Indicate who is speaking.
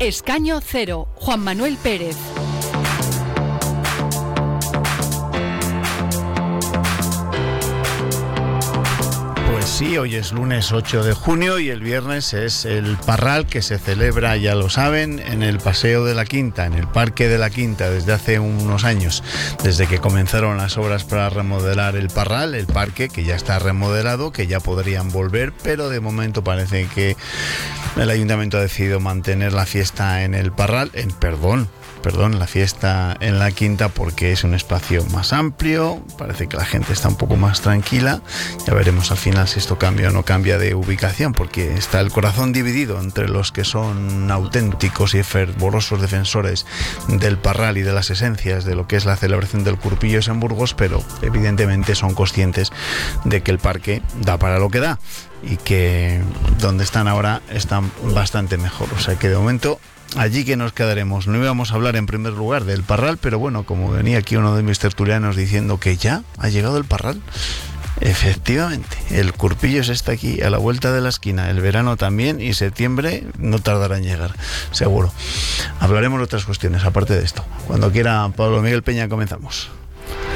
Speaker 1: Escaño Cero, Juan Manuel Pérez.
Speaker 2: Sí, hoy es lunes 8 de junio y el viernes es el Parral, que se celebra, ya lo saben, en el Paseo de la Quinta, en el Parque de la Quinta, desde hace unos años, desde que comenzaron las obras para remodelar el Parral, el parque, que ya está remodelado, que ya podrían volver, pero de momento parece que el Ayuntamiento ha decidido mantener la fiesta en el Parral, la fiesta en la Quinta, porque es un espacio más amplio, parece que la gente está un poco más tranquila. Ya veremos al final si esto cambia o no cambia de ubicación, porque está el corazón dividido entre los que son auténticos y fervorosos defensores del Parral y de las esencias de lo que es la celebración del Curpillos en Burgos, pero evidentemente son conscientes de que el parque da para lo que da y que donde están ahora están bastante mejor. O sea que de momento allí que nos quedaremos. No íbamos a hablar en primer lugar del Parral, pero bueno, como venía aquí uno de mis tertulianos diciendo que ya ha llegado el Parral, efectivamente, el Curpillos está aquí a la vuelta de la esquina, el verano también, y septiembre no tardará en llegar, seguro. Hablaremos de otras cuestiones aparte de esto. Cuando quiera Pablo Miguel Peña, comenzamos.